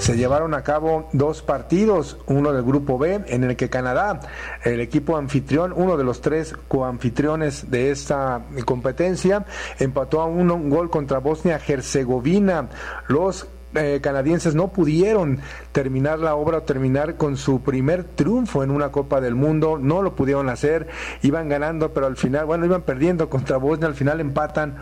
se llevaron a cabo dos partidos, uno del grupo B, en el que Canadá, el equipo anfitrión, uno de los tres coanfitriones de esta competencia, empató a un gol contra Bosnia-Herzegovina. Los canadienses no pudieron terminar la obra o terminar con su primer triunfo en una Copa del Mundo, no lo pudieron hacer, iban ganando, pero al final, iban perdiendo contra Bosnia, al final empatan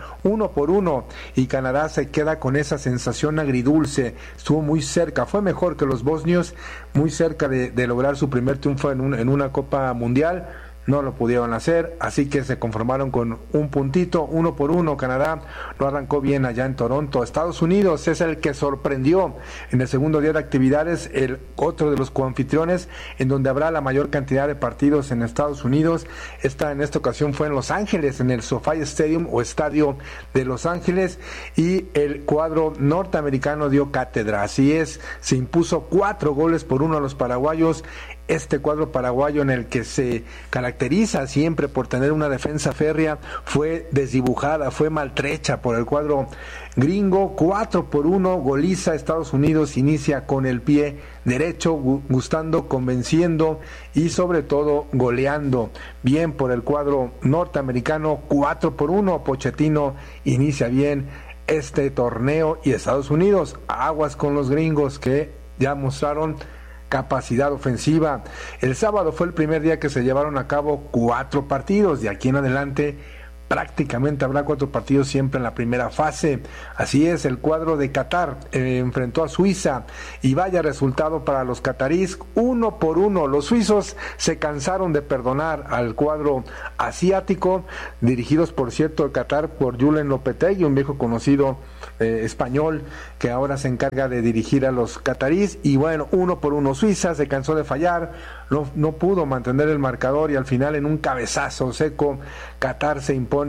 1-1 y Canadá se queda con esa sensación agridulce. Estuvo muy cerca, fue mejor que los bosnios, muy cerca de lograr su primer triunfo en una Copa Mundial. No lo pudieron hacer, así que se conformaron con un puntito, 1-1. Canadá lo arrancó bien allá en Toronto. Estados Unidos es el que sorprendió en el segundo día de actividades, el otro de los coanfitriones, en donde habrá la mayor cantidad de partidos en Estados Unidos. En esta ocasión fue en Los Ángeles, en el SoFi Stadium o Estadio de Los Ángeles, y el cuadro norteamericano dio cátedra. Así es, se impuso 4-1 a los paraguayos. Este cuadro paraguayo, en el que se caracteriza siempre por tener una defensa férrea, fue desdibujada, fue maltrecha por el cuadro gringo. 4-1, goliza. Estados Unidos inicia con el pie derecho, gustando, convenciendo y sobre todo goleando. Bien por el cuadro norteamericano, 4-1. Pochettino inicia bien este torneo, y Estados Unidos, aguas con los gringos, que ya mostraron capacidad ofensiva. El sábado fue el primer día que se llevaron a cabo 4 partidos. De aquí en adelante prácticamente habrá 4 partidos siempre en la primera fase. Así es, el cuadro de Qatar enfrentó a Suiza, y vaya resultado para los cataríes, 1-1. Los suizos se cansaron de perdonar al cuadro asiático, dirigidos por cierto el Qatar por Julen Lopetegui, un viejo conocido español que ahora se encarga de dirigir a los cataríes. Y 1-1. Suiza se cansó de fallar, no pudo mantener el marcador, y al final, en un cabezazo seco, Qatar se impone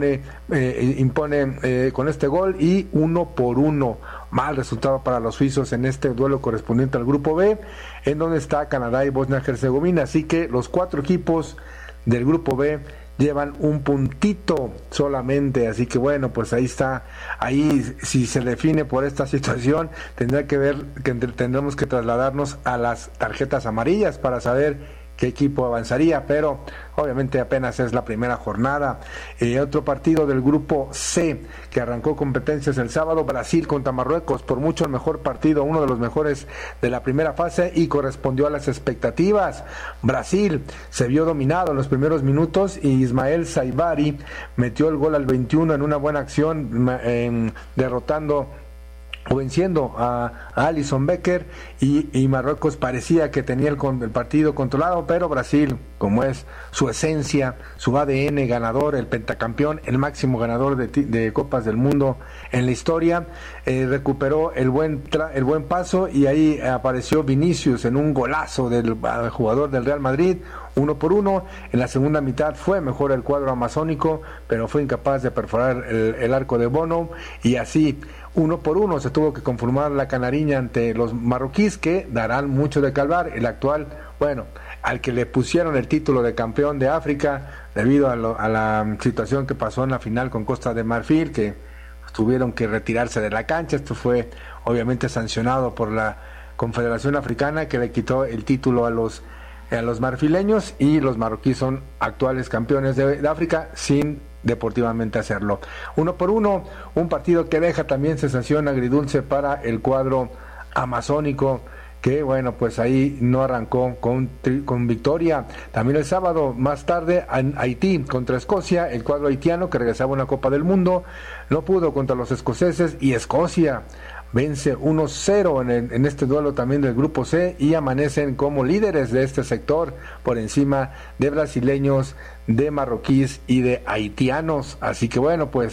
con este gol, y 1-1. Mal resultado para los suizos en este duelo correspondiente al grupo B, en donde está Canadá y Bosnia-Herzegovina. Así que los 4 equipos del grupo B llevan un puntito solamente, así que pues ahí está. Ahí, si se define por esta situación, tendremos que trasladarnos a las tarjetas amarillas para saber qué equipo avanzaría, pero obviamente apenas es la primera jornada. Otro partido del grupo C que arrancó competencias el sábado, Brasil contra Marruecos, por mucho el mejor partido, uno de los mejores de la primera fase, y correspondió a las expectativas. Brasil se vio dominado en los primeros minutos, y Ismael Saibari metió el gol al 21 en una buena acción, derrotando o venciendo a Alisson Becker, y Marruecos parecía que tenía el partido controlado, pero Brasil, como es su esencia, su ADN ganador, el pentacampeón, el máximo ganador de Copas del Mundo en la historia, recuperó el buen paso, y ahí apareció Vinicius en un golazo del jugador del Real Madrid. 1-1. En la segunda mitad fue mejor el cuadro amazónico, pero fue incapaz de perforar el arco de Bono, y así 1-1 se tuvo que conformar la canariña ante los marroquíes, que darán mucho de qué hablar. El actual, al que le pusieron el título de campeón de África debido a la situación que pasó en la final con Costa de Marfil, que tuvieron que retirarse de la cancha. Esto fue obviamente sancionado por la Confederación Africana, que le quitó el título a los marfileños, y los marroquíes son actuales campeones de África sin deportivamente hacerlo. 1-1, un partido que deja también sensación agridulce para el cuadro amazónico, que pues ahí no arrancó con victoria. También el sábado, más tarde, en Haití contra Escocia, el cuadro haitiano, que regresaba a una Copa del Mundo, no pudo contra los escoceses, y Escocia vence 1-0 en este duelo también del grupo C, y amanecen como líderes de este sector, por encima de brasileños, de marroquíes y de haitianos. Así que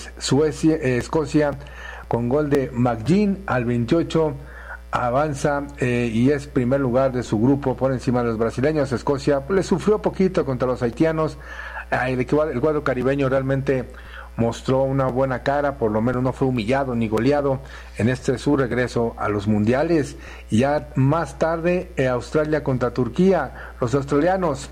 Escocia, con gol de McGinn al 28, avanza y es primer lugar de su grupo por encima de los brasileños. Escocia le sufrió poquito contra los haitianos. El cuadro caribeño realmente mostró una buena cara, por lo menos no fue humillado ni goleado en su regreso a los mundiales. Y ya más tarde, Australia contra Turquía. Los australianos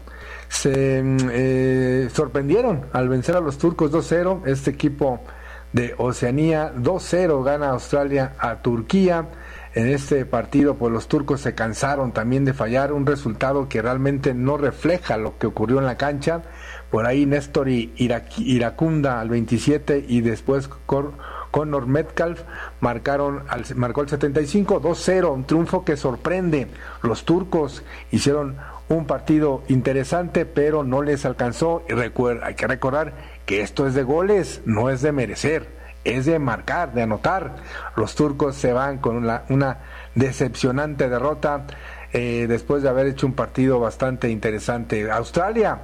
se sorprendieron al vencer a los turcos 2-0. Este equipo de Oceanía, 2-0 gana Australia a Turquía. en este partido, pues los turcos se cansaron también de fallar, un resultado que realmente no refleja lo que ocurrió en la cancha. Por ahí Néstor Iracunda al 27 y después Conor Metcalf marcó el 75, 2-0, un triunfo que sorprende. Los turcos hicieron un partido interesante, pero no les alcanzó. Y hay que recordar que esto es de goles, no es de merecer, es de marcar, de anotar. Los turcos se van con una decepcionante derrota después de haber hecho un partido bastante interesante. Australia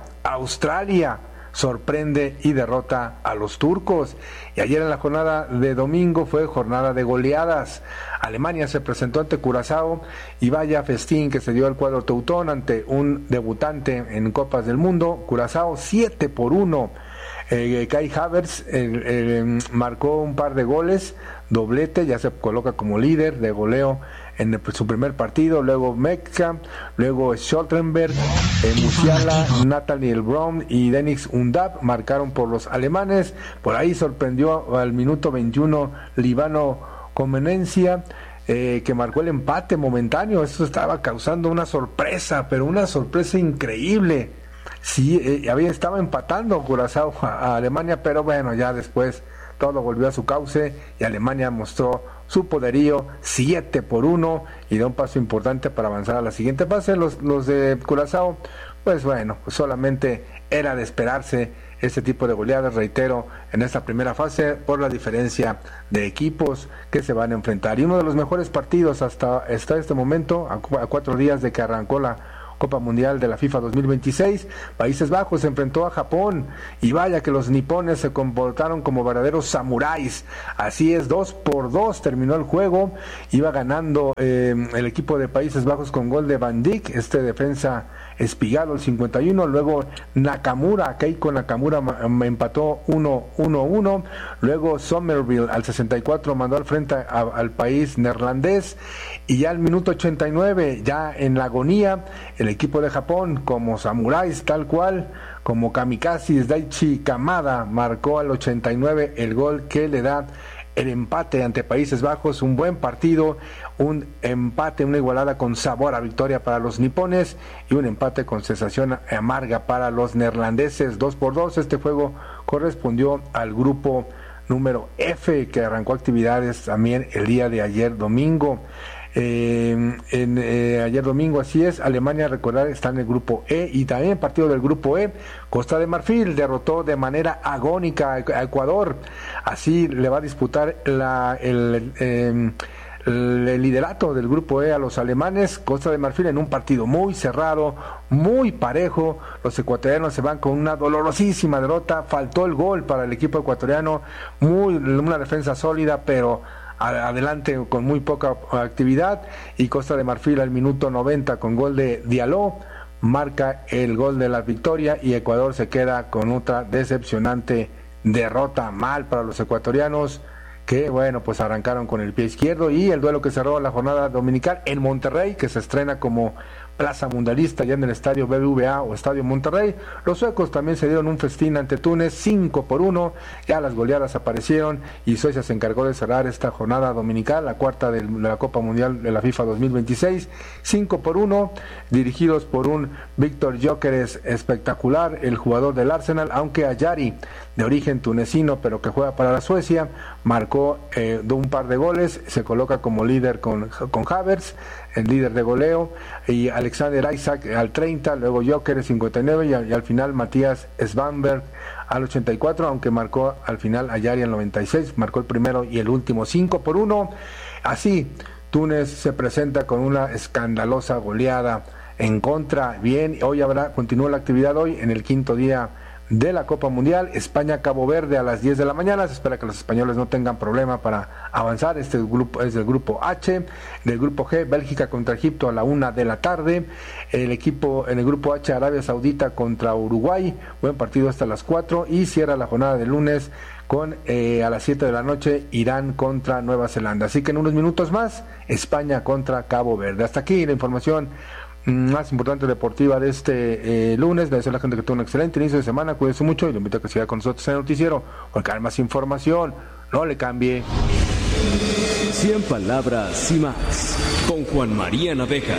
sorprende y derrota a los turcos. Y ayer en la jornada de domingo fue jornada de goleadas. Alemania se presentó ante Curazao y vaya festín que se dio al cuadro teutón ante un debutante en Copas del Mundo. Curazao 7-1. Kai Havertz marcó un par de goles, doblete, ya se coloca como líder de goleo en su primer partido. Luego Mekka, luego Scholtenberg, Musiala, Nathaniel Brown y Dennis Undav marcaron por los alemanes. Por ahí sorprendió al minuto 21 Líbano Comenencia, que marcó el empate momentáneo. Esto estaba causando una sorpresa, pero una sorpresa increíble. Sí, estaba empatando Curazao a Alemania, pero bueno, ya después todo volvió a su cauce y Alemania mostró su poderío 7-1 y da un paso importante para avanzar a la siguiente fase. Los de Curazao, pues bueno, pues solamente era de esperarse este tipo de goleadas, reitero, en esta primera fase por la diferencia de equipos que se van a enfrentar. Y uno de los mejores partidos hasta este momento, a 4 días de que arrancó la Copa Mundial de la FIFA 2026, Países Bajos se enfrentó a Japón y vaya que los nipones se comportaron como verdaderos samuráis. Así es, 2-2 terminó el juego, iba ganando el equipo de Países Bajos con gol de Van Dijk, defensa Espigado al 51, luego Keiko Nakamura empató 1-1, luego Somerville al 64 mandó al frente al país neerlandés, y ya al minuto 89, ya en la agonía, el equipo de Japón, como samuráis tal cual, como kamikazes, Daichi Kamada marcó al 89 el gol que le da el empate ante Países Bajos. Un buen partido, un empate, una igualada con sabor a victoria para los nipones y un empate con sensación amarga para los neerlandeses. 2-2. Este juego correspondió al grupo número F, que arrancó actividades también el día de ayer domingo. Ayer domingo, así es. Alemania, recordar, está en el grupo E, y también el partido del grupo E, Costa de Marfil derrotó de manera agónica a Ecuador. Así le va a disputar el liderato del grupo E a los alemanes. Costa de Marfil en un partido muy cerrado, muy parejo. Los ecuatorianos se van con una dolorosísima derrota. Faltó el gol para el equipo ecuatoriano, una defensa sólida, pero adelante con muy poca actividad. Y Costa de Marfil al minuto 90 con gol de Diallo marca el gol de la victoria, y Ecuador se queda con otra decepcionante derrota. Mal para los ecuatorianos, que bueno, pues arrancaron con el pie izquierdo. Y el duelo que cerró la jornada dominical en Monterrey, que se estrena como plaza mundialista ya en el estadio BBVA o estadio Monterrey. Los suecos también se dieron un festín ante Túnez, 5-1, ya las goleadas aparecieron y Suecia se encargó de cerrar esta jornada dominical, la cuarta de la Copa Mundial de la FIFA 2026, 5-1, dirigidos por un Víctor Gyökeres espectacular, el jugador del Arsenal, aunque Ayari, de origen tunecino pero que juega para la Suecia, marcó un par de goles, se coloca como líder con Havertz, el líder de goleo, y Alexander Isaac al 30, luego Gyökeres 59 y al final Matías Svanberg al 84, aunque marcó al final Ayari al 96, marcó el primero y el último. 5-1. Así Túnez se presenta con una escandalosa goleada en contra. Bien, continúa la actividad hoy en el quinto día de la Copa Mundial. España-Cabo Verde a las 10 de la mañana. Se espera que los españoles no tengan problema para avanzar. Este grupo es del grupo H. Del grupo G, Bélgica contra Egipto a la 1 de la tarde. El equipo en el grupo H, Arabia Saudita contra Uruguay. Buen partido hasta las 4. Y cierra la jornada de lunes con a las 7 de la noche Irán contra Nueva Zelanda. Así que en unos minutos más, España contra Cabo Verde. Hasta aquí la información más importante deportiva de este lunes. Le deseo a la gente que tenga un excelente inicio de semana, cuídense mucho y lo invito a que siga con nosotros en el noticiero, porque hay más información, no le cambie. 100 palabras y más, con Juan María Naveja.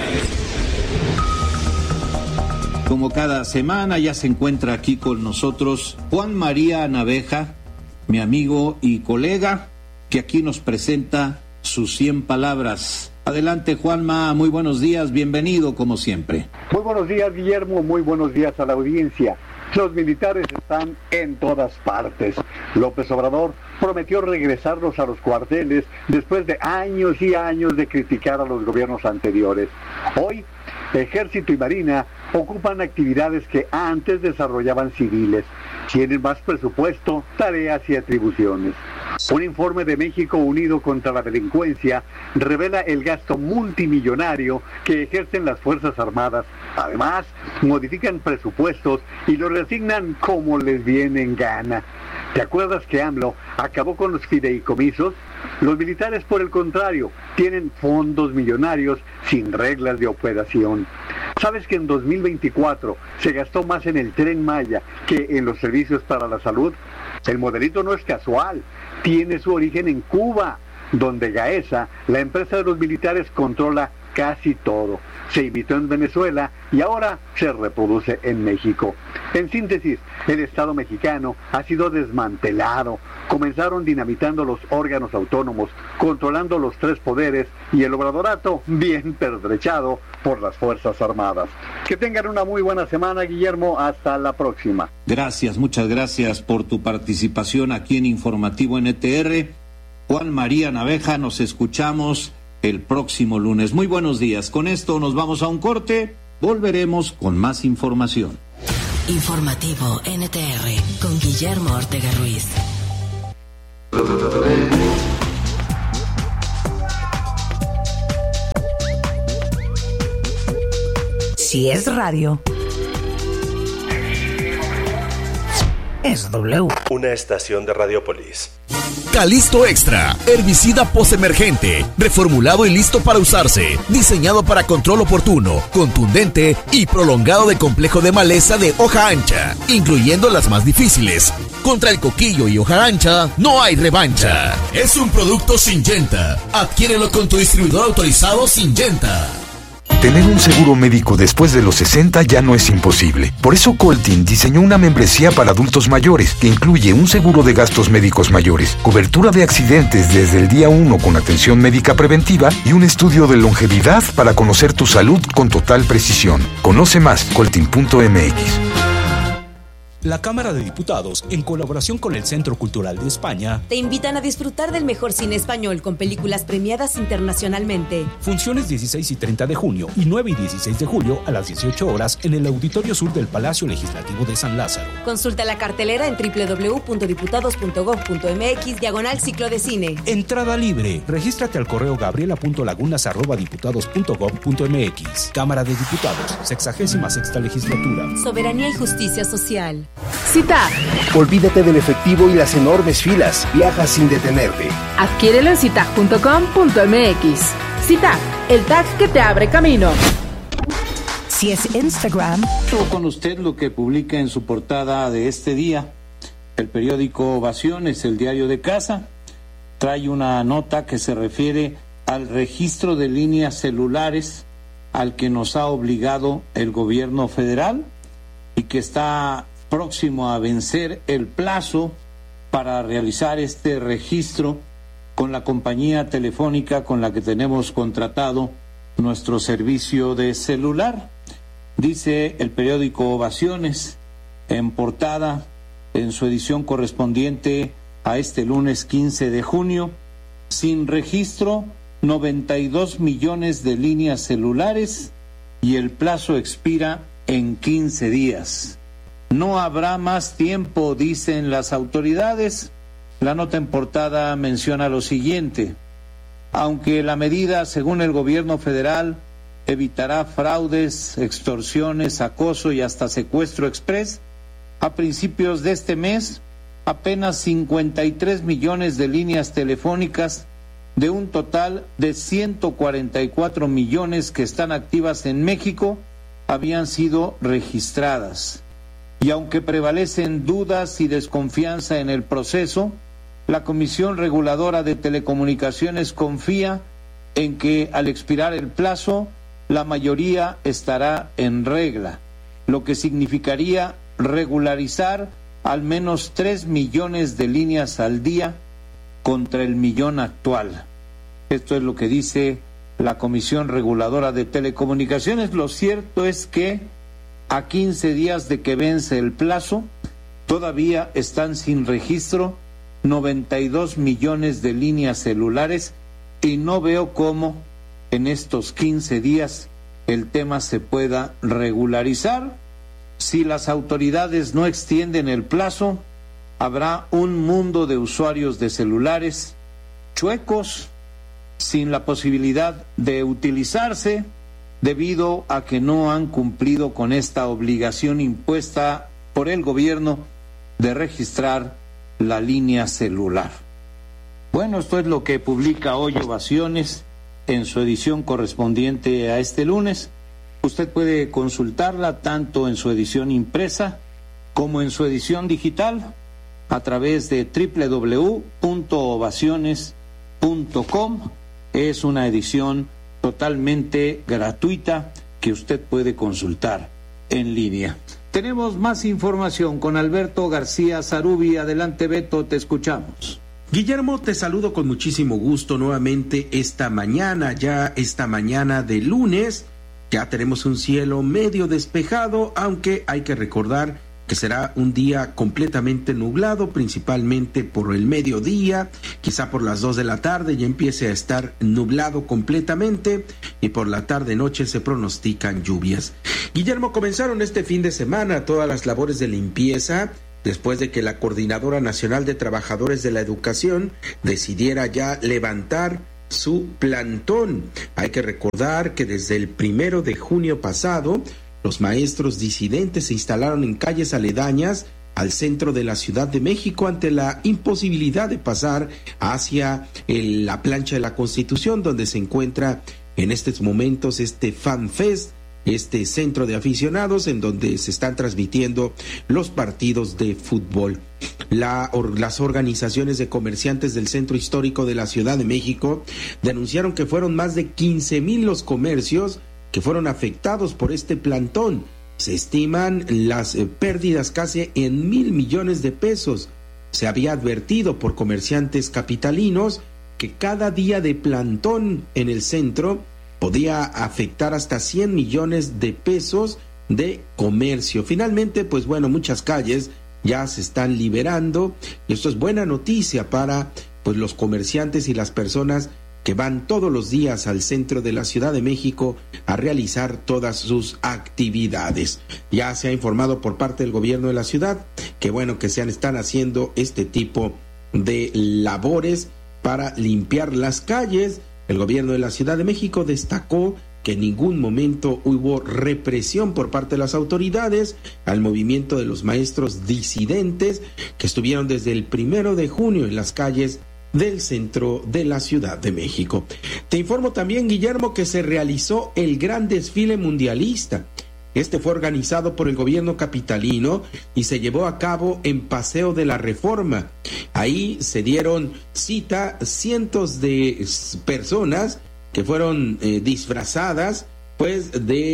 Como cada semana ya se encuentra aquí con nosotros Juan María Naveja, mi amigo y colega, que aquí nos presenta sus 100 palabras. Adelante, Juanma, muy buenos días, bienvenido como siempre. Muy buenos días, Guillermo, muy buenos días a la audiencia. Los militares están en todas partes. López Obrador prometió regresarlos a los cuarteles después de años y años de criticar a los gobiernos anteriores. Hoy, Ejército y Marina ocupan actividades que antes desarrollaban civiles. Tienen más presupuesto, tareas y atribuciones. Un informe de México Unido contra la Delincuencia revela el gasto multimillonario que ejercen las Fuerzas Armadas. Además, modifican presupuestos y los reasignan como les viene en gana. ¿Te acuerdas que AMLO acabó con los fideicomisos? Los militares, por el contrario, tienen fondos millonarios sin reglas de operación. ¿Sabes que en 2024 se gastó más en el Tren Maya que en los servicios para la salud? El modelito no es casual, tiene su origen en Cuba, donde Gaesa, la empresa de los militares, controla casi todo. Se imitó en Venezuela y ahora se reproduce en México. En síntesis, el Estado mexicano ha sido desmantelado. Comenzaron dinamitando los órganos autónomos, controlando los 3 poderes y el obradorato bien pertrechado por las Fuerzas Armadas. Que tengan una muy buena semana, Guillermo. Hasta la próxima. Gracias, muchas gracias por tu participación aquí en Informativo NTR. Juan María Naveja, nos escuchamos el próximo lunes. Muy buenos días. Con esto nos vamos a un corte. Volveremos con más información. Informativo NTR con Guillermo Ortega Ruiz. Si es radio, es W. Una estación de Radiopolis. Calisto Extra, herbicida postemergente, reformulado y listo para usarse, diseñado para control oportuno, contundente y prolongado de complejo de maleza de hoja ancha, incluyendo las más difíciles. Contra el coquillo y hoja ancha, no hay revancha. Es un producto Syngenta. Adquiérelo con tu distribuidor autorizado Syngenta. Tener un seguro médico después de los 60 ya no es imposible. Por eso Coltin diseñó una membresía para adultos mayores que incluye un seguro de gastos médicos mayores, cobertura de accidentes desde el día 1 con atención médica preventiva y un estudio de longevidad para conocer tu salud con total precisión. Conoce más, coltin.mx. La Cámara de Diputados, en colaboración con el Centro Cultural de España, te invitan a disfrutar del mejor cine español con películas premiadas internacionalmente. Funciones 16 y 30 de junio y 9 y 16 de julio a las 18 horas en el Auditorio Sur del Palacio Legislativo de San Lázaro. Consulta la cartelera en www.diputados.gov.mx/ciclo de cine. Entrada libre. Regístrate al correo gabriela.lagunas@diputados.gov.mx. Cámara de Diputados, 66ª Legislatura. Soberanía y justicia social. CITAG. Olvídate del efectivo y las enormes filas. Viaja sin detenerte. Adquiérelo en citag.com.mx. CITAG, el tag que te abre camino. Si es Instagram. Con usted lo que publica en su portada de este día. El periódico Ovaciones, el diario de casa, trae una nota que se refiere al registro de líneas celulares al que nos ha obligado el gobierno federal y que está próximo a vencer el plazo para realizar este registro con la compañía telefónica con la que tenemos contratado nuestro servicio de celular. Dice el periódico Ovaciones en portada, en su edición correspondiente a este lunes 15 de junio, sin registro, 92 millones de líneas celulares y el plazo expira en 15 días. No habrá más tiempo, dicen las autoridades. La nota en portada menciona lo siguiente: aunque la medida, según el gobierno federal, evitará fraudes, extorsiones, acoso y hasta secuestro express, a principios de este mes, apenas 53 millones de líneas telefónicas de un total de 144 millones que están activas en México habían sido registradas. Y aunque prevalecen dudas y desconfianza en el proceso, la Comisión Reguladora de Telecomunicaciones confía en que al expirar el plazo, la mayoría estará en regla, lo que significaría regularizar al menos 3 millones de líneas al día contra el millón actual. Esto es lo que dice la Comisión Reguladora de Telecomunicaciones. Lo cierto es que a 15 días de que vence el plazo, todavía están sin registro 92 millones de líneas celulares y no veo cómo en estos 15 días el tema se pueda regularizar. Si las autoridades no extienden el plazo, habrá un mundo de usuarios de celulares chuecos sin la posibilidad de utilizarse debido a que no han cumplido con esta obligación impuesta por el gobierno de registrar la línea celular. Bueno, esto es lo que publica hoy Ovaciones en su edición correspondiente a este lunes. Usted puede consultarla tanto en su edición impresa como en su edición digital a través de www.ovaciones.com. Es una edición totalmente gratuita que usted puede consultar en línea. Tenemos más información con Alberto García Zarubi. Adelante, Beto, te escuchamos. Guillermo, te saludo con muchísimo gusto nuevamente esta mañana de lunes. Ya tenemos un cielo medio despejado, aunque hay que recordar que será un día completamente nublado, principalmente por el mediodía, quizá por las 2 de la tarde ya empiece a estar nublado completamente y por la tarde-noche se pronostican lluvias. Guillermo, comenzaron este fin de semana todas las labores de limpieza después de que la Coordinadora Nacional de Trabajadores de la Educación decidiera ya levantar su plantón. Hay que recordar que desde el 1 de junio pasado, los maestros disidentes se instalaron en calles aledañas al centro de la Ciudad de México ante la imposibilidad de pasar hacia la plancha de la Constitución, donde se encuentra en estos momentos este Fan Fest, este centro de aficionados en donde se están transmitiendo los partidos de fútbol. Las organizaciones de comerciantes del centro histórico de la Ciudad de México denunciaron que fueron más de 15,000 los comercios que fueron afectados por este plantón. Se estiman las pérdidas casi en 1,000 millones de pesos. Se había advertido por comerciantes capitalinos que cada día de plantón en el centro podía afectar hasta 100 millones de pesos de comercio. Finalmente, pues bueno, muchas calles ya se están liberando y esto es buena noticia para pues los comerciantes y las personas que van todos los días al centro de la Ciudad de México a realizar todas sus actividades. Ya se ha informado por parte del gobierno de la ciudad que bueno, que están haciendo este tipo de labores para limpiar las calles. El gobierno de la Ciudad de México destacó que en ningún momento hubo represión por parte de las autoridades al movimiento de los maestros disidentes que estuvieron desde el 1 de junio en las calles del centro de la Ciudad de México. Te informo también, Guillermo, que se realizó el gran desfile mundialista. Este fue organizado por el gobierno capitalino y se llevó a cabo en Paseo de la Reforma. Ahí se dieron cita cientos de personas que fueron disfrazadas pues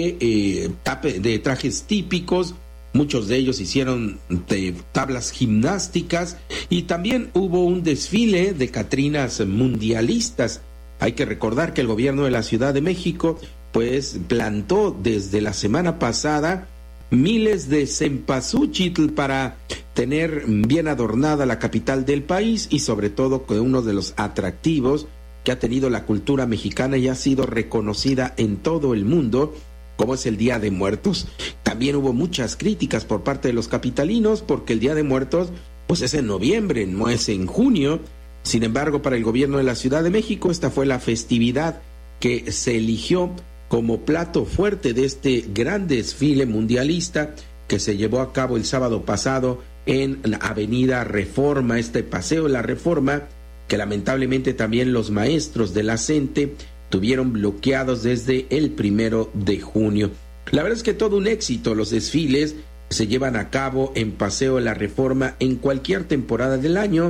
de trajes típicos. Muchos de ellos hicieron tablas gimnásticas y también hubo un desfile de catrinas mundialistas. Hay que recordar que el gobierno de la Ciudad de México pues plantó desde la semana pasada miles de cempasúchil para tener bien adornada la capital del país y sobre todo con uno de los atractivos que ha tenido la cultura mexicana y ha sido reconocida en todo el mundo, como es el Día de Muertos. También hubo muchas críticas por parte de los capitalinos porque el Día de Muertos pues es en noviembre, no es en junio. Sin embargo, para el gobierno de la Ciudad de México esta fue la festividad que se eligió como plato fuerte de este gran desfile mundialista que se llevó a cabo el sábado pasado en la Avenida Reforma, este Paseo de la Reforma, que lamentablemente también los maestros de la CENTE tuvieron bloqueados desde el 1 de junio. La verdad es que todo un éxito los desfiles se llevan a cabo en Paseo de la Reforma en cualquier temporada del año,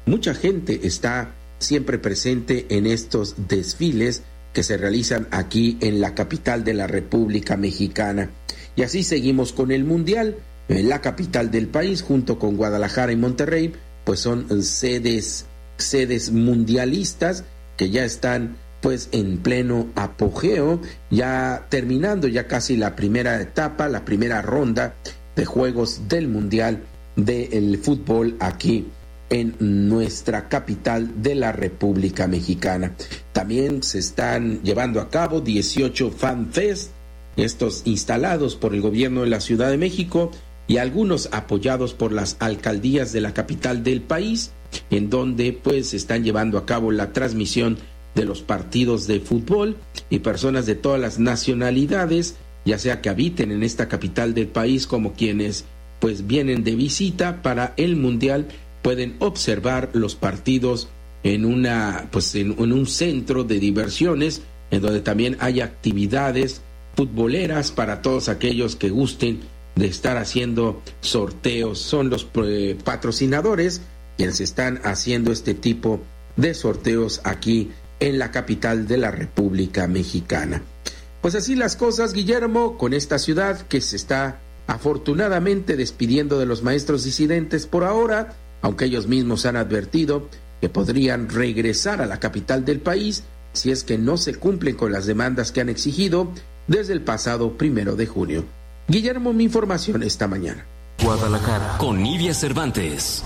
mucha gente está siempre presente en estos desfiles que se realizan aquí en la capital de la República Mexicana. Y así seguimos con el Mundial. En la capital del país, junto con Guadalajara y Monterrey, pues son sedes mundialistas que ya están pues en pleno apogeo, ya terminando ya casi la primera etapa, la primera ronda de juegos del Mundial del fútbol aquí en nuestra capital de la República Mexicana. También se están llevando a cabo 18 Fan Fest, estos instalados por el gobierno de la Ciudad de México y algunos apoyados por las alcaldías de la capital del país, en donde pues se están llevando a cabo la transmisión de los partidos de fútbol, y personas de todas las nacionalidades, ya sea que habiten en esta capital del país como quienes pues vienen de visita para el Mundial, pueden observar los partidos en un centro de diversiones, en donde también hay actividades futboleras para todos aquellos que gusten de estar haciendo sorteos. Son los patrocinadores quienes están haciendo este tipo de sorteos aquí en la capital de la República Mexicana. Pues así las cosas, Guillermo, con esta ciudad que se está afortunadamente despidiendo de los maestros disidentes por ahora, aunque ellos mismos han advertido que podrían regresar a la capital del país si es que no se cumplen con las demandas que han exigido desde el pasado 1 de junio. Guillermo, mi información esta mañana. Guadalajara, con Nidia Cervantes.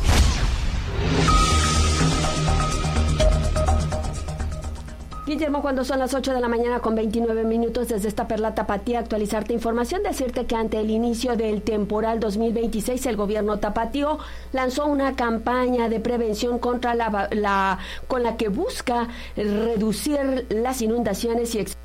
Guillermo, cuando son las 8 de la mañana con 29 minutos desde esta Perla Tapatía, actualizarte información, decirte que ante el inicio del temporal 2026, el gobierno tapatío lanzó una campaña de prevención contra con la que busca reducir las inundaciones y